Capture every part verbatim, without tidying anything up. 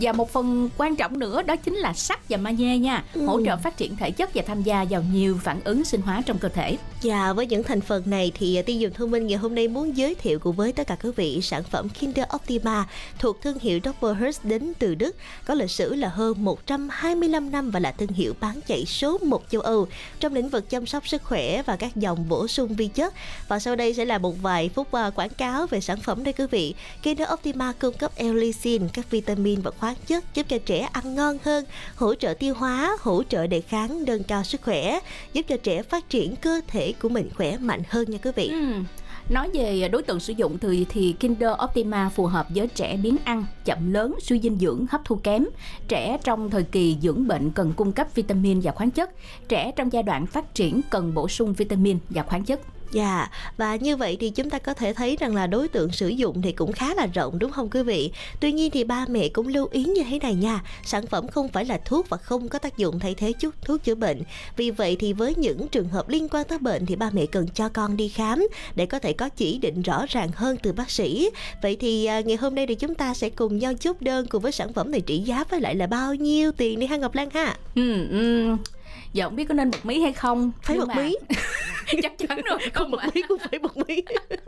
Và một phần quan trọng nữa đó chính là sắt và magie nha, ừ. hỗ trợ phát triển thể chất và tham gia vào nhiều phản ứng sinh hóa trong cơ thể. Và với những thành phần này thì tiêu dùng thông minh ngày hôm nay muốn giới thiệu cùng với tất cả quý vị sản phẩm Kinder Optima thuộc thương hiệu Doppelherz đến từ Đức, có lịch sử là hơn một trăm hai mươi lăm năm và là thương hiệu bán chạy số một châu Âu trong lĩnh vực chăm sóc sức khỏe và các dòng bổ sung vi chất. Và sau đây sẽ là một vài phút quảng cáo về sản phẩm đây quý vị. Kinder Optima cung cấp L-lysine, các vitamin và khoáng chất giúp cho trẻ ăn ngon hơn, hỗ trợ tiêu hóa, hỗ trợ đề kháng, nâng cao sức khỏe, giúp cho trẻ phát triển cơ thể của mình khỏe mạnh hơn nha quý vị. Ừ. Nói về đối tượng sử dụng thì, thì Kinder Optima phù hợp với trẻ biếng ăn, chậm lớn, suy dinh dưỡng, hấp thu kém, trẻ trong thời kỳ dưỡng bệnh cần cung cấp vitamin và khoáng chất, trẻ trong giai đoạn phát triển cần bổ sung vitamin và khoáng chất. Dạ, yeah. Và như vậy thì chúng ta có thể thấy rằng là đối tượng sử dụng thì cũng khá là rộng đúng không quý vị? Tuy nhiên thì ba mẹ cũng lưu ý như thế này nha, sản phẩm không phải là thuốc và không có tác dụng thay thế chút thuốc chữa bệnh. Vì vậy thì với những trường hợp liên quan tới bệnh thì ba mẹ cần cho con đi khám để có thể có chỉ định rõ ràng hơn từ bác sĩ. Vậy thì à, ngày hôm nay thì chúng ta sẽ cùng nhau chốt đơn cùng với sản phẩm này trị giá với lại là bao nhiêu tiền đi ha Ngọc Lan ha? Ừ, ừ. Giờ không biết có nên bật mí hay không? Phải bật mà... mí. Chắc chắn rồi. Không bật mí cũng phải bật mí.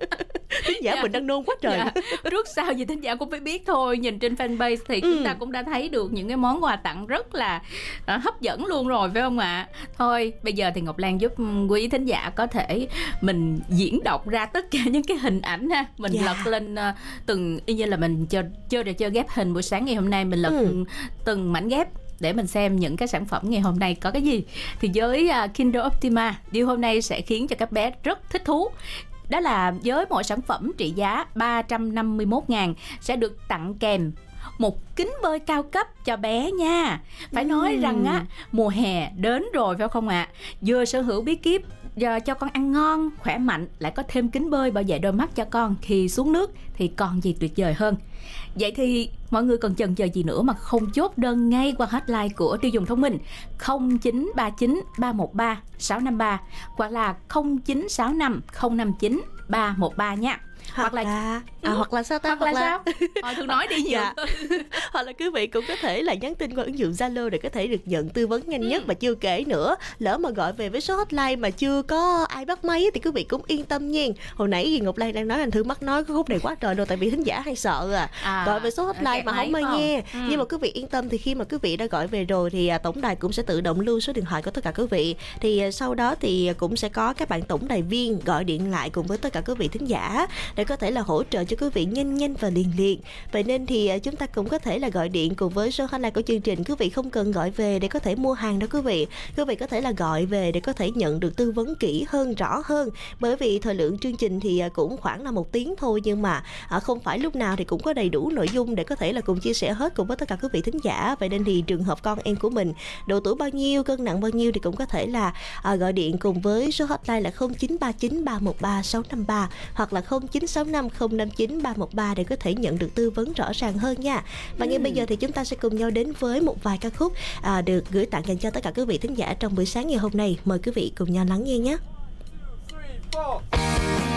Thính giả dạ. mình đang nôn quá trời. Dạ. Trước sau gì thính giả cũng phải biết thôi. Nhìn trên fanpage thì ừ. chúng ta cũng đã thấy được những cái món quà tặng rất là uh, hấp dẫn luôn rồi phải không ạ? Thôi bây giờ thì Ngọc Lan giúp quý thính giả có thể mình diễn đọc ra tất cả những cái hình ảnh ha. Mình dạ. lật lên uh, từng y như là mình chơi chơi để chơi ghép hình buổi sáng ngày hôm nay, mình lật ừ. từng mảnh ghép để mình xem những cái sản phẩm ngày hôm nay có cái gì. Thì với uh, Kinder Optima, điều hôm nay sẽ khiến cho các bé rất thích thú. Đó là với mỗi sản phẩm trị giá ba trăm năm mươi mốt ngàn sẽ được tặng kèm một kính bơi cao cấp cho bé nha. Phải nói uhm. rằng á, mùa hè đến rồi phải không ạ? À? Vừa sở hữu bí kíp giờ cho con ăn ngon, khỏe mạnh, lại có thêm kính bơi bảo vệ đôi mắt cho con khi xuống nước thì còn gì tuyệt vời hơn. Vậy thì mọi người còn chần chờ gì nữa mà không chốt đơn ngay qua hotline của tiêu dùng thông minh không chín ba chín ba một ba sáu năm ba hoặc là không chín sáu năm không năm chín ba một ba nha. Hoặc, hoặc là, là à, hoặc là sao ta? Hoặc, hoặc là, là sao? Thôi thường nói đi nhiều. Dạ. Hoặc là quý vị cũng có thể là nhắn tin qua ứng dụng Zalo để có thể được nhận tư vấn nhanh nhất. ừ. Và chưa kể nữa, lỡ mà gọi về với số hotline mà chưa có ai bắt máy thì quý vị cũng yên tâm nha. Hồi nãy thì Ngọc Lan đang nói, anh Thư mắc nói cái khúc này quá trời rồi, tại vì thính giả hay sợ à, à gọi về số hotline mà không ai nghe. ừ. Nhưng mà quý vị yên tâm, thì khi mà quý vị đã gọi về rồi thì tổng đài cũng sẽ tự động lưu số điện thoại của tất cả quý vị. Thì sau đó thì cũng sẽ có các bạn tổng đài viên gọi điện lại cùng với tất cả quý vị thính giả để có thể là hỗ trợ cho quý vị nhanh nhanh và liền liền. Vậy nên thì chúng ta cũng có thể là gọi điện cùng với số hotline của chương trình. Quý vị không cần gọi về để có thể mua hàng đâu quý vị. Quý vị có thể là gọi về để có thể nhận được tư vấn kỹ hơn, rõ hơn. Bởi vì thời lượng chương trình thì cũng khoảng là một tiếng thôi, nhưng mà không phải lúc nào thì cũng có đầy đủ nội dung để có thể là cùng chia sẻ hết cùng với tất cả quý vị thính giả. Vậy nên thì trường hợp con em của mình độ tuổi bao nhiêu, cân nặng bao nhiêu thì cũng có thể là gọi điện cùng với số hotline là không chín ba chín ba một ba sáu năm ba hoặc là không chín sáu năm không năm chín ba một ba để có thể nhận được tư vấn rõ ràng hơn nha. Và ngay ừ. bây giờ thì chúng ta sẽ cùng nhau đến với một vài ca khúc à, được gửi tặng dành cho tất cả quý vị thính giả trong buổi sáng ngày hôm nay. Mời quý vị cùng nhau lắng nghe nhé. Three,